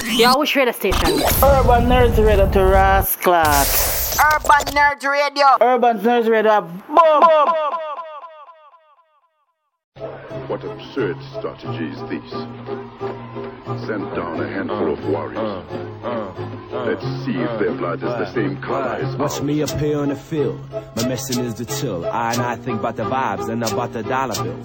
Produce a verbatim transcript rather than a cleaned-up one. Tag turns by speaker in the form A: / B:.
A: Yo, which radio station?
B: Urban Nerds Radio to Rasclat.
C: Urban Nerds Radio.
B: Urban Nerds Radio. Boom! Boom!
D: What absurd strategy is this? Send down a handful of warriors. Let's see if their blood is the same color as
E: Watch
D: ours.
E: me appear on the field. My mission is to chill. I and I think about the vibes and about the dollar bills.